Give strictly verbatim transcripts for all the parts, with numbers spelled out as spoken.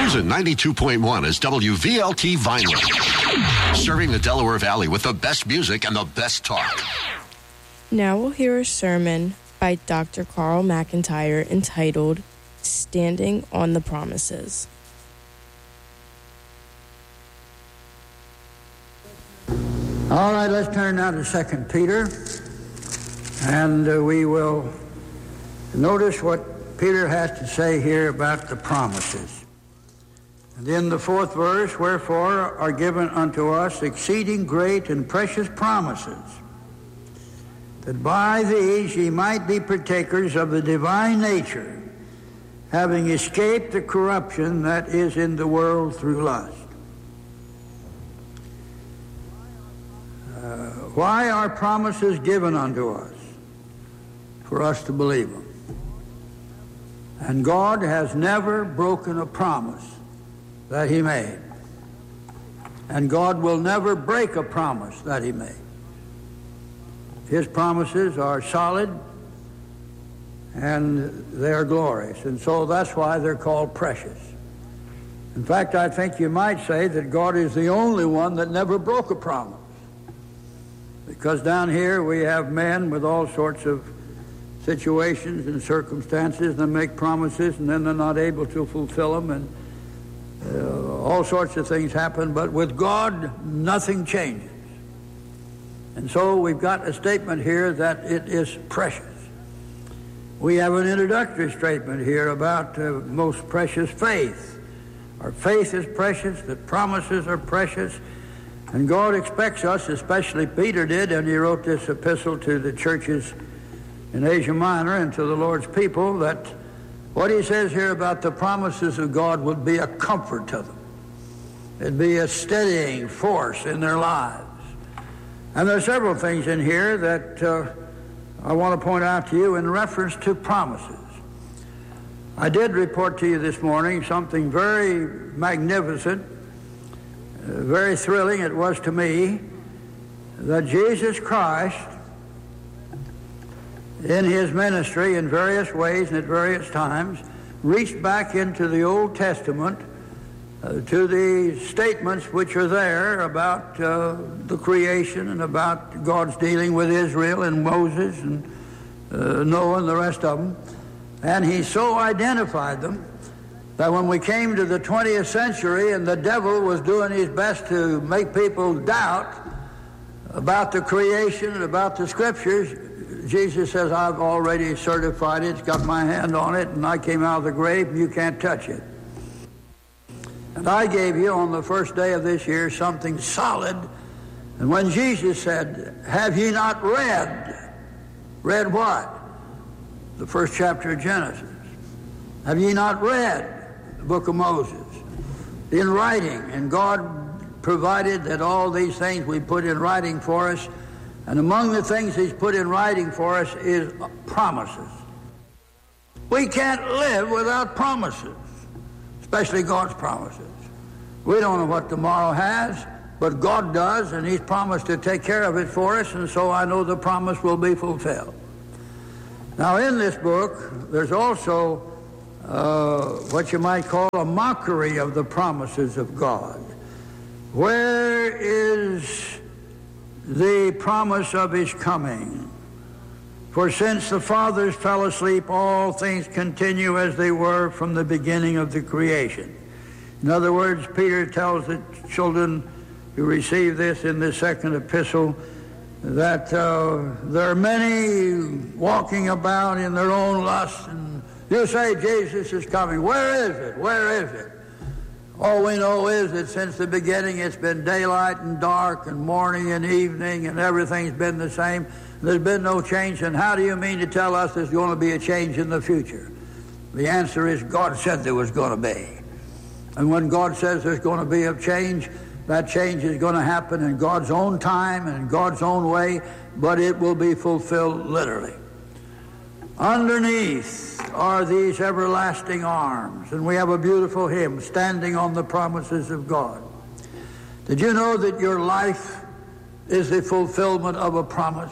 Cruisin' ninety-two point one is W V L T Vineland, serving the Delaware Valley with the best music and the best talk. Now we'll hear a sermon by Doctor Carl McIntyre entitled Standing on the Promises. All right, let's turn now to Second Peter, and uh, we will notice what Peter has to say here about the promises. And in the fourth verse, wherefore are given unto us exceeding great and precious promises, that by these ye might be partakers of the divine nature, having escaped the corruption that is in the world through lust. Uh, why are promises given unto us? For us to believe them. And God has never broken a promise that he made. And God will never break a promise that he made. His promises are solid and they are glorious. And so that's why they're called precious. In fact, I think you might say that God is the only one that never broke a promise. Because down here we have men with all sorts of situations and circumstances, and they make promises and then they're not able to fulfill them, and uh, all sorts of things happen. But with God, nothing changes. And so we've got a statement here that it is precious. We have an introductory statement here about uh, most precious faith. Our faith is precious, the promises are precious, and God expects us, especially Peter did, and he wrote this epistle to the churches in Asia Minor and to the Lord's people, that what he says here about the promises of God would be a comfort to them. It'd be a steadying force in their lives. And there are several things in here that uh, I want to point out to you in reference to promises. I did report to you this morning something very magnificent, uh, very thrilling it was to me, that Jesus Christ, in his ministry in various ways and at various times, reached back into the Old Testament uh, to the statements which are there about uh, the creation and about God's dealing with Israel and Moses and uh, Noah and the rest of them. And he so identified them that when we came to the twentieth century and the devil was doing his best to make people doubt about the creation and about the scriptures, Jesus says, I've already certified it, it's got my hand on it, and I came out of the grave and you can't touch it. And I gave you on the first day of this year something solid. And when Jesus said, have ye not read? Read what? The first chapter of Genesis. Have ye not read the book of Moses? In writing. And God provided that all these things we put in writing for us. And among the things he's put in writing for us is promises. We can't live without promises, especially God's promises. We don't know what tomorrow has, but God does, and he's promised to take care of it for us, and so I know the promise will be fulfilled. Now, in this book, there's also uh, what you might call a mockery of the promises of God. Where is the promise of his coming? For since the fathers fell asleep, all things continue as they were from the beginning of the creation. In other words, Peter tells the children who receive this in the second epistle that uh, there are many walking about in their own lust, and you say Jesus is coming. Where is it? Where is it? All we know is that since the beginning it's been daylight and dark and morning and evening, and everything's been the same. There's been no change. And how do you mean to tell us there's going to be a change in the future? The answer is God said there was going to be. And when God says there's going to be a change, that change is going to happen in God's own time and in God's own way, but it will be fulfilled literally. Underneath are these everlasting arms, and we have a beautiful hymn, Standing on the Promises of God. Did you know that your life is the fulfillment of a promise?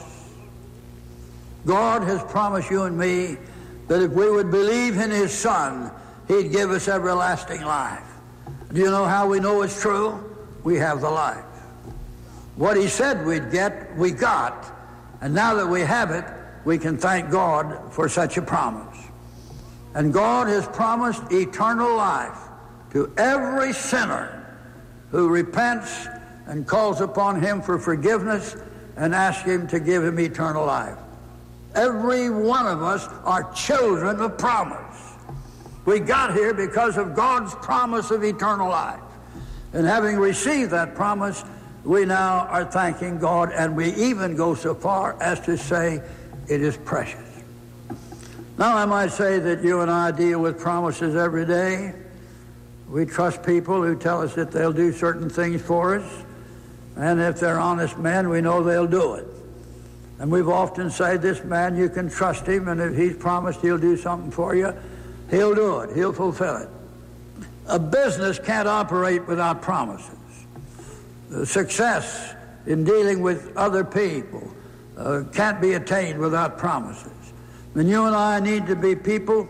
God has promised you and me that if we would believe in his Son, he'd give us everlasting life. Do you know how we know it's true? We have the life. What he said we'd get, we got. And now that we have it, we can thank God for such a promise. And God has promised eternal life to every sinner who repents and calls upon him for forgiveness and asks him to give him eternal life. Every one of us are children of promise. We got here because of God's promise of eternal life. And having received that promise, we now are thanking God, and we even go so far as to say it is precious. Now, I might say that you and I deal with promises every day. We trust people who tell us that they'll do certain things for us, and if they're honest men, we know they'll do it. And we've often said, this man, you can trust him, and if he's promised he'll do something for you, he'll do it. He'll fulfill it. A business can't operate without promises. The success in dealing with other people uh, can't be attained without promises. And you and I need to be people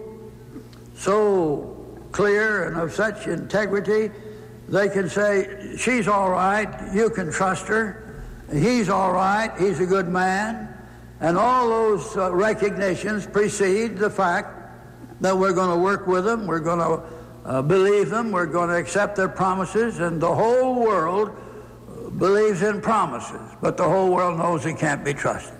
so clear and of such integrity, they can say, she's all right, you can trust her. He's all right, he's a good man. And all those uh, recognitions precede the fact that we're going to work with them, we're going to uh, believe them, we're going to accept their promises, and the whole world believes in promises, but the whole world knows he can't be trusted.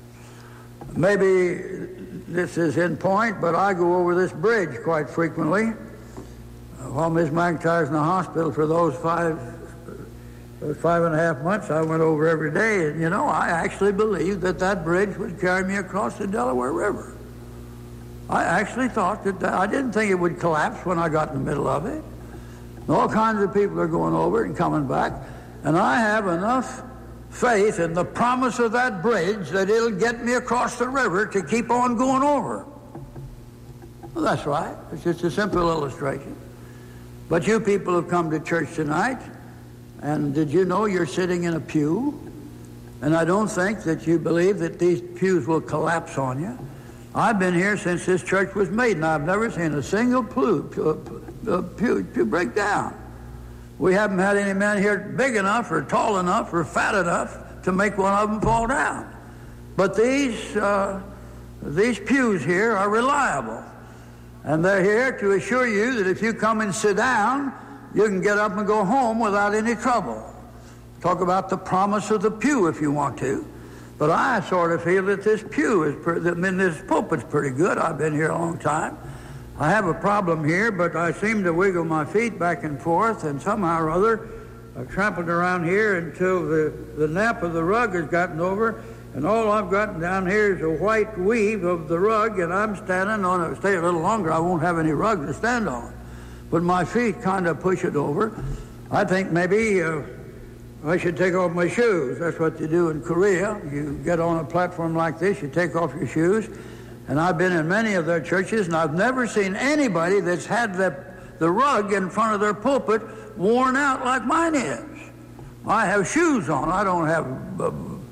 Maybe this is in point, but I go over this bridge quite frequently. While Miz McIntyre's in the hospital for those five, those five and a half months, I went over every day, and you know, I actually believed that that bridge would carry me across the Delaware River. I actually thought that, that I didn't think it would collapse when I got in the middle of it. All kinds of people are going over it and coming back, and I have enough faith in the promise of that bridge that it'll get me across the river to keep on going over. Well, that's right. It's just a simple illustration. But you people have come to church tonight, and did you know you're sitting in a pew? And I don't think that you believe that these pews will collapse on you. I've been here since this church was made, and I've never seen a single pew, pew, pew, pew break down. We haven't had any men here big enough or tall enough or fat enough to make one of them fall down. But these, uh, these pews here are reliable. And they're here to assure you that if you come and sit down, you can get up and go home without any trouble. Talk about the promise of the pew if you want to. But I sort of feel that this pew is, pretty, I mean, this pulpit's pretty good. I've been here a long time. I have a problem here, but I seem to wiggle my feet back and forth, and somehow or other I've trampled around here until the, the nap of the rug has gotten over, and all I've gotten down here is a white weave of the rug, and I'm standing on it. Stay a little longer, I won't have any rug to stand on. But my feet kind of push it over. I think maybe uh, I should take off my shoes. That's what you do in Korea. You get on a platform like this, you take off your shoes. And I've been in many of their churches, and I've never seen anybody that's had the, the rug in front of their pulpit worn out like mine is. I have shoes on. I don't have uh,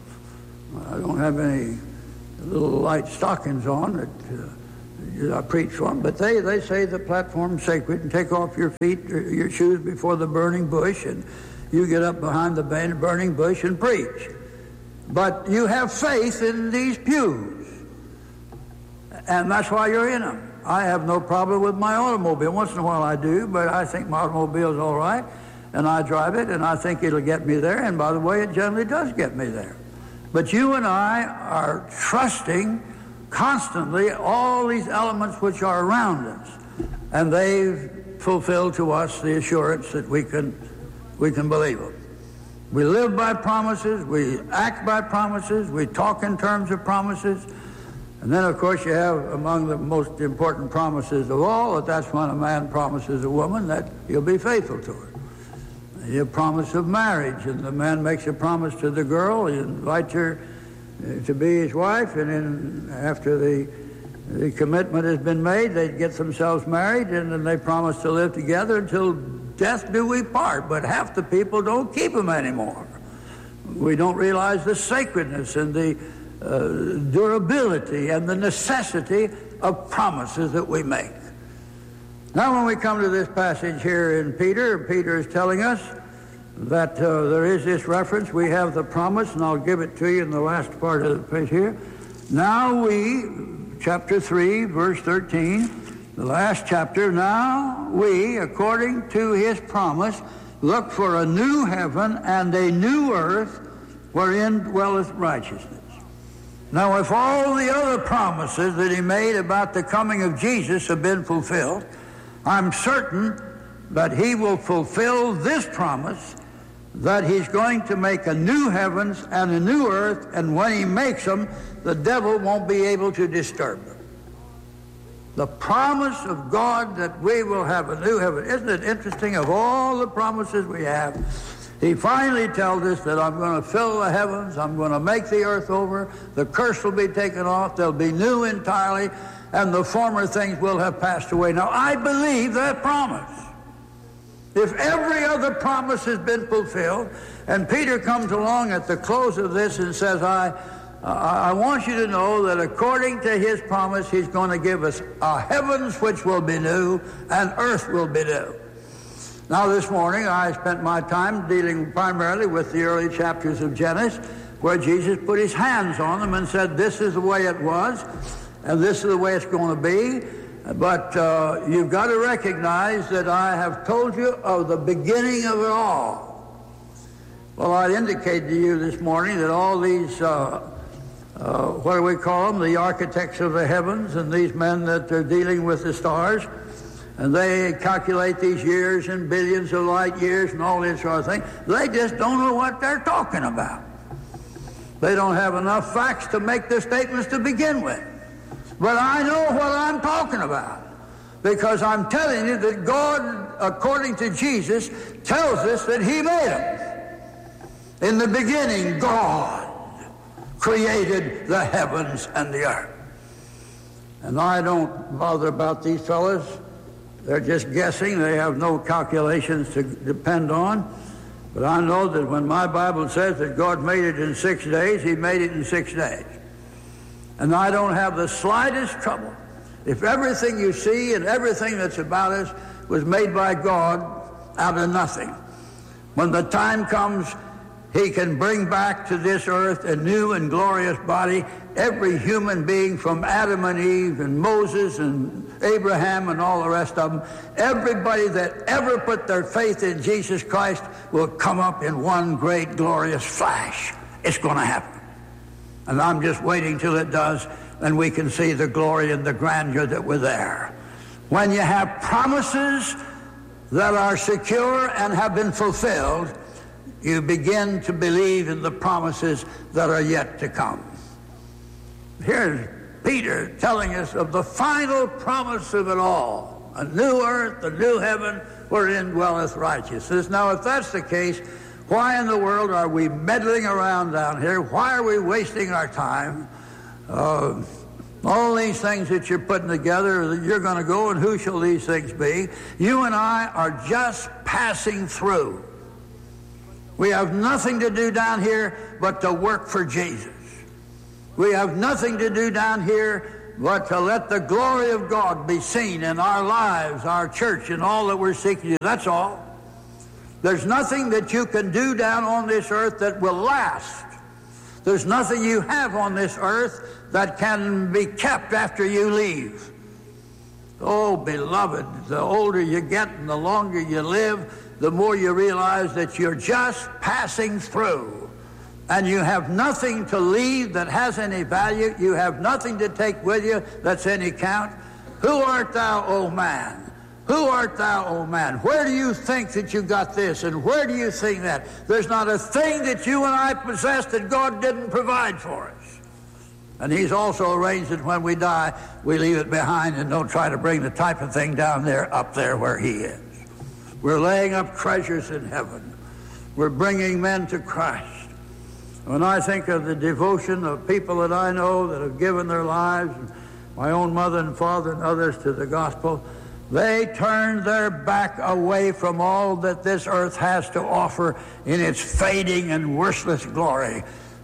I don't have any little light stockings on that uh, I preach from. But they, they say the platform's sacred, and take off your feet, your shoes before the burning bush, and you get up behind the burning bush and preach. But you have faith in these pews. And that's why you're in them. I have no problem with my automobile. Once in a while I do, but I think my automobile's all right, and I drive it, and I think it'll get me there, and by the way, it generally does get me there. But you and I are trusting constantly all these elements which are around us, and they've fulfilled to us the assurance that we can, we can believe them. We live by promises, we act by promises, we talk in terms of promises. And then, of course, you have among the most important promises of all, that that's when a man promises a woman that he'll be faithful to her. You have promise of marriage, and the man makes a promise to the girl, he invites her to be his wife, and then after the, the commitment has been made, they get themselves married, and then they promise to live together until death do we part. But half the people don't keep them anymore. We don't realize the sacredness and the Uh, durability and the necessity of promises that we make. Now when we come to this passage here in Peter, Peter is telling us that uh, there is this reference. We have the promise, and I'll give it to you in the last part of the page here. Now we, chapter three, verse thirteen, the last chapter, now we, according to his promise, look for a new heaven and a new earth wherein dwelleth righteousness. Now, if all the other promises that he made about the coming of Jesus have been fulfilled, I'm certain that he will fulfill this promise, that he's going to make a new heavens and a new earth, and when he makes them, the devil won't be able to disturb them. The promise of God that we will have a new heaven. Isn't it interesting? Of all the promises we have, he finally tells us that I'm going to fill the heavens, I'm going to make the earth over, the curse will be taken off, they'll be new entirely, and the former things will have passed away. Now, I believe that promise. If every other promise has been fulfilled, and Peter comes along at the close of this and says, I, I want you to know that according to his promise, he's going to give us a heavens which will be new, and earth will be new. Now, this morning, I spent my time dealing primarily with the early chapters of Genesis, where Jesus put his hands on them and said, this is the way it was, and this is the way it's going to be. But uh, you've got to recognize that I have told you of the beginning of it all. Well, I indicated to you this morning that all these, uh, uh, what do we call them, the architects of the heavens, and these men that are dealing with the stars, and they calculate these years and billions of light years and all this sort of thing. They just don't know what they're talking about. They don't have enough facts to make their statements to begin with. But I know what I'm talking about, because I'm telling you that God, according to Jesus, tells us that he made them. In the beginning, God created the heavens and the earth. And I don't bother about these fellas. They're just guessing. They have no calculations to depend on. But I know that when my Bible says that God made it in six days, he made it in six days. And I don't have the slightest trouble. If everything you see and everything that's about us was made by God out of nothing, when the time comes, he can bring back to this earth a new and glorious body. Every human being from Adam and Eve and Moses and Abraham and all the rest of them, everybody that ever put their faith in Jesus Christ will come up in one great glorious flash. It's going to happen. And I'm just waiting till it does, and we can see the glory and the grandeur that were there. When you have promises that are secure and have been fulfilled, you begin to believe in the promises that are yet to come. Here's Peter telling us of the final promise of it all, a new earth, a new heaven, wherein dwelleth righteousness. Now, if that's the case, why in the world are we meddling around down here? Why are we wasting our time? Uh, all these things that you're putting together, that you're going to go, and who shall these things be? You and I are just passing through. We have nothing to do down here but to work for Jesus. We have nothing to do down here but to let the glory of God be seen in our lives, our church, and all that we're seeking to do. That's all. There's nothing that you can do down on this earth that will last. There's nothing you have on this earth that can be kept after you leave. Oh, beloved, the older you get and the longer you live, the more you realize that you're just passing through. And you have nothing to leave that has any value. You have nothing to take with you that's any count. Who art thou, O man? Who art thou, O man? Where do you think that you got this? And where do you think that? There's not a thing that you and I possess that God didn't provide for us. And he's also arranged that when we die, we leave it behind and don't try to bring the type of thing down there, up there where he is. We're laying up treasures in heaven. We're bringing men to Christ. When I think of the devotion of people that I know that have given their lives, my own mother and father and others, to the gospel, they turned their back away from all that this earth has to offer in its fading and worthless glory.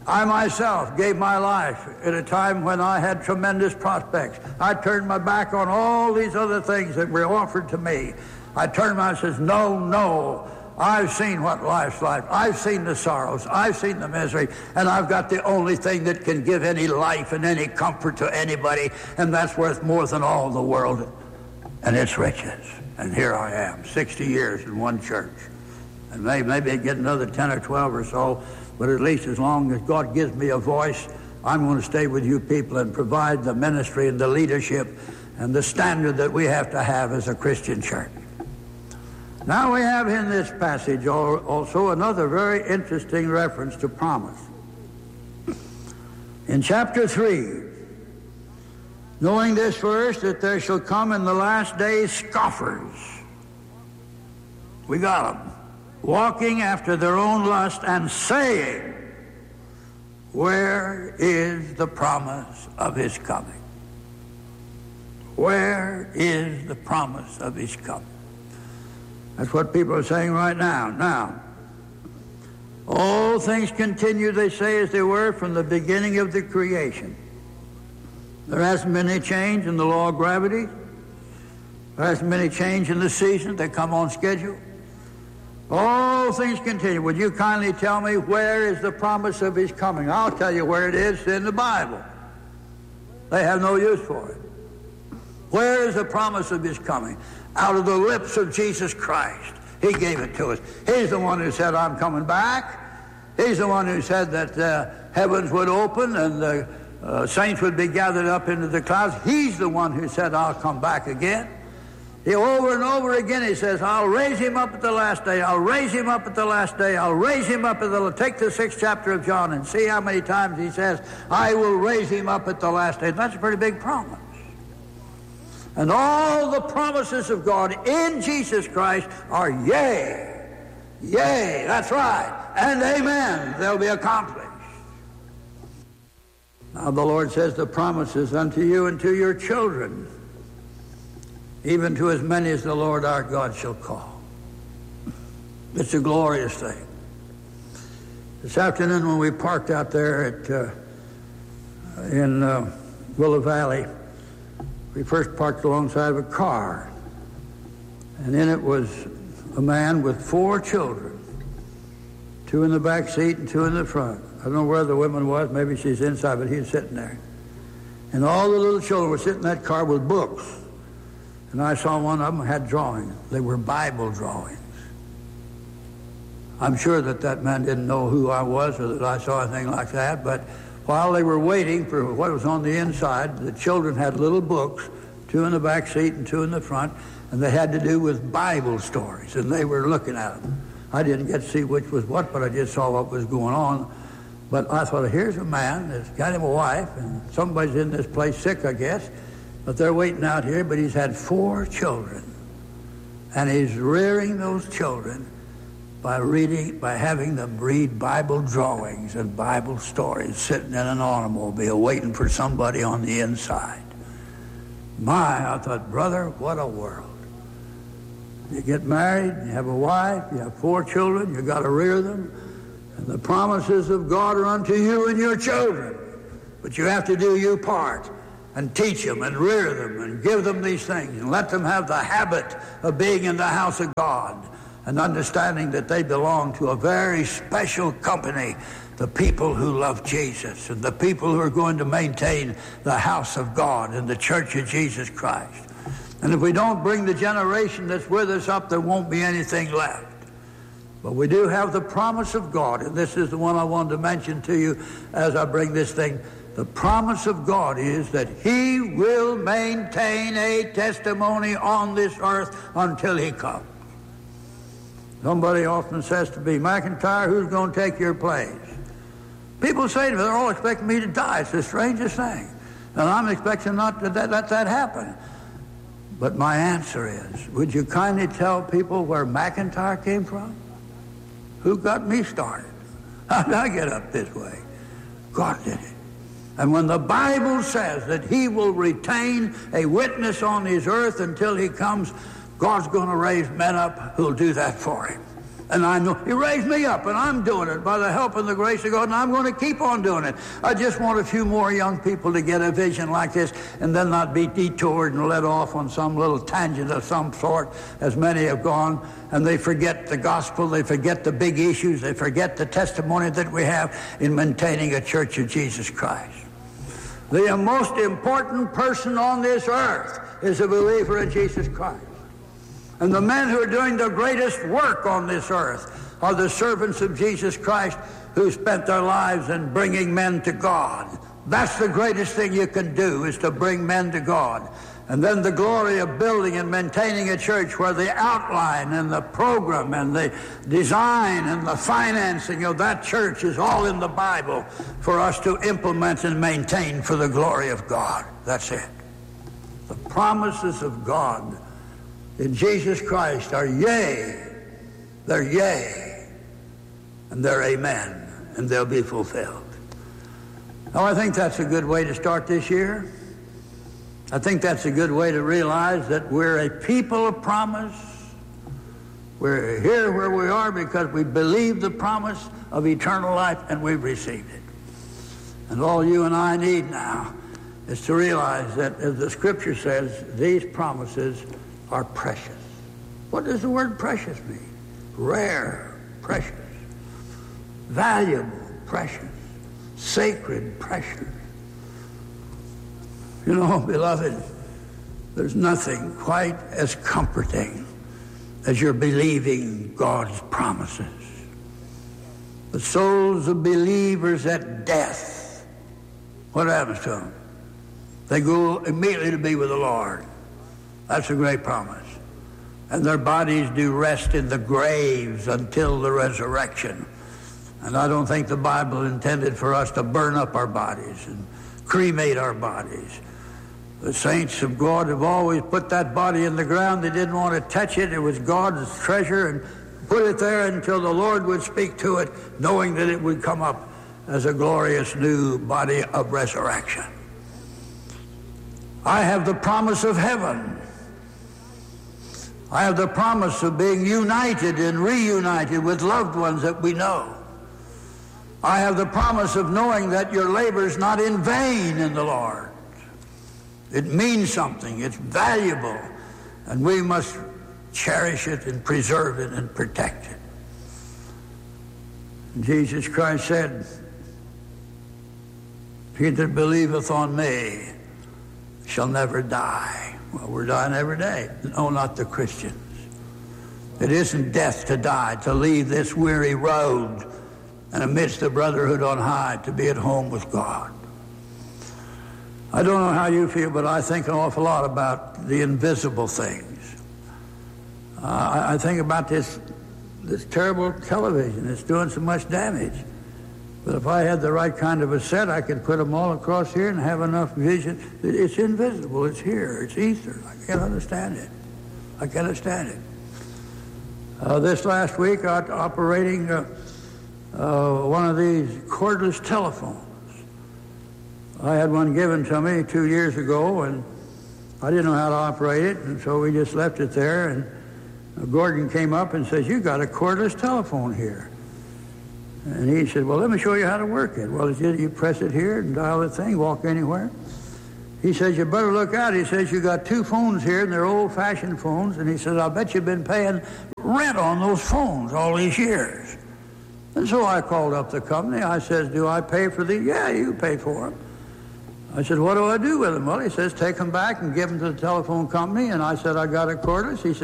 I myself gave my life at a time when I had tremendous prospects. I turned my back on all these other things that were offered to me. I turned around and says, no, no, I've seen what life's like. I've seen the sorrows. I've seen the misery. And I've got the only thing that can give any life and any comfort to anybody, and that's worth more than all the world and its riches. And here I am, sixty years in one church. And maybe, maybe I get another ten or twelve or so, but at least as long as God gives me a voice, I'm going to stay with you people and provide the ministry and the leadership and the standard that we have to have as a Christian church. Now we have in this passage also another very interesting reference to promise. In chapter three, knowing this first, that there shall come in the last days scoffers. We got them. Walking after their own lust and saying, where is the promise of his coming? Where is the promise of his coming? That's what people are saying right now. Now, all things continue, they say, as they were from the beginning of the creation. There hasn't been any change in the law of gravity. There hasn't been any change in the seasons. They come on schedule. All things continue. Would you kindly tell me where is the promise of his coming? I'll tell you where it is, in the Bible. They have no use for it. Where is the promise of his coming? Out of the lips of Jesus Christ. He gave it to us. He's the one who said, I'm coming back. He's the one who said that uh, heavens would open and the uh, saints would be gathered up into the clouds. He's the one who said, I'll come back again. He, over and over again, he says, I'll raise him up at the last day. I'll raise him up at the last day. I'll raise him up at the... Take the sixth chapter of John and see how many times he says, I will raise him up at the last day. That's a pretty big promise. And all the promises of God in Jesus Christ are yea, yea, that's right, and amen. They'll be accomplished. Now the Lord says the promises unto you and to your children, even to as many as the Lord our God shall call. It's a glorious thing. This afternoon when we parked out there at uh, in uh, Willow Valley, we first parked alongside of a car, and in it was a man with four children, two in the back seat and two in the front. I don't know where the woman was. Maybe she's inside, but he was sitting there. And all the little children were sitting in that car with books. And I saw one of them had drawings. They were Bible drawings. I'm sure that that man didn't know who I was or that I saw anything like that, but while they were waiting for what was on the inside, the children had little books, two in the back seat and two in the front, and they had to do with Bible stories, and they were looking at them. I didn't get to see which was what, but I just saw what was going on. But I thought, here's a man that's got him a wife, and somebody's in this place sick, I guess, but they're waiting out here, but he's had four children, and he's rearing those children by reading, by having them read Bible drawings and Bible stories, sitting in an automobile waiting for somebody on the inside. My, I thought, brother, what a world. You get married, you have a wife, you have four children, you got to rear them, and the promises of God are unto you and your children. But you have to do your part and teach them and rear them and give them these things and let them have the habit of being in the house of God, and understanding that they belong to a very special company, the people who love Jesus and the people who are going to maintain the house of God and the church of Jesus Christ. And if we don't bring the generation that's with us up, there won't be anything left. But we do have the promise of God, and this is the one I wanted to mention to you as I bring this thing. The promise of God is that he will maintain a testimony on this earth until he comes. Somebody often says to me, McIntyre, who's going to take your place? People say to me, they're all expecting me to die. It's the strangest thing. And I'm expecting not to let that, that happen. But my answer is, would you kindly tell people where McIntyre came from? Who got me started? How did I get up this way? God did it. And when the Bible says that he will retain a witness on his earth until he comes, God's going to raise men up who'll do that for him. And I know he raised me up, and I'm doing it by the help and the grace of God, and I'm going to keep on doing it. I just want a few more young people to get a vision like this and then not be detoured and led off on some little tangent of some sort, as many have gone, and they forget the gospel, they forget the big issues, they forget the testimony that we have in maintaining a church of Jesus Christ. The most important person on this earth is a believer in Jesus Christ. And the men who are doing the greatest work on this earth are the servants of Jesus Christ who spent their lives in bringing men to God. That's the greatest thing you can do, is to bring men to God. And then the glory of building and maintaining a church where the outline and the program and the design and the financing of that church is all in the Bible for us to implement and maintain for the glory of God. That's it. The promises of God in Jesus Christ are yea, they're yea, and they're amen, and they'll be fulfilled. Now, I think that's a good way to start this year. I think that's a good way to realize that we're a people of promise. We're here where we are because we believe the promise of eternal life, and we've received it. And all you and I need now is to realize that, as the Scripture says, these promises are precious. What does the word precious mean? Rare, precious. Valuable, precious. Sacred, precious. You know, beloved, there's nothing quite as comforting as you're believing God's promises. The souls of believers at death, what happens to them? They go immediately to be with the Lord. That's a great promise. And their bodies do rest in the graves until the resurrection. And I don't think the Bible intended for us to burn up our bodies and cremate our bodies. The saints of God have always put that body in the ground. They didn't want to touch it. It was God's treasure, and put it there until the Lord would speak to it, knowing that it would come up as a glorious new body of resurrection. I have the promise of heaven. I have the promise of being united and reunited with loved ones that we know. I have the promise of knowing that your labor is not in vain in the Lord. It means something. It's valuable. And we must cherish it and preserve it and protect it. And Jesus Christ said, "He that believeth on me shall never die." Well, we're dying every day. No, not the Christians. It isn't death to die, to leave this weary road and amidst the brotherhood on high, to be at home with God. I don't know how you feel, but I think an awful lot about the invisible things. Uh, I, I think about this, this terrible television. It's doing so much damage. But if I had the right kind of a set, I could put them all across here and have enough vision. It's invisible. It's here. It's ether. I can't understand it. I can't understand it. Uh, this last week, I was operating uh, uh, one of these cordless telephones. I had one given to me two years ago, and I didn't know how to operate it, and so we just left it there. And uh, Gordon came up and says, "You got a cordless telephone here." And he said, "Well, let me show you how to work it." Well, you press it here and dial the thing, walk anywhere. He says, "You better look out." He says, "You got two phones here, and they're old-fashioned phones." And he says, "I'll bet you've been paying rent on those phones all these years." And so I called up the company. I says, "Do I pay for these?" "Yeah, you pay for them." I said, "What do I do with them?" Well, he says, "Take them back and give them to the telephone company." And I said, "I got a cordless." He said,